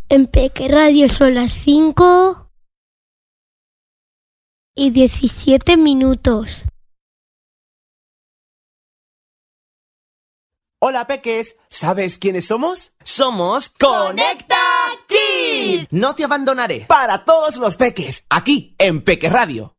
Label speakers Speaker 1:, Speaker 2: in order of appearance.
Speaker 1: En Peque Radio son las 5:17.
Speaker 2: Hola, peques. ¿Sabes quiénes somos?
Speaker 3: Somos Conecta Kids.
Speaker 2: No te abandonaré. Para todos los peques, aquí en Peque Radio.